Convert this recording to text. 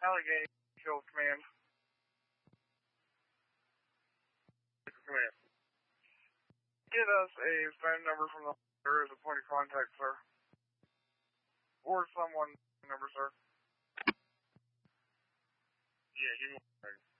Allegheny Hills Command. Command. Get us a phone number from the officer as a point of contact, sir. Or someone number, sir. Yeah, give me one.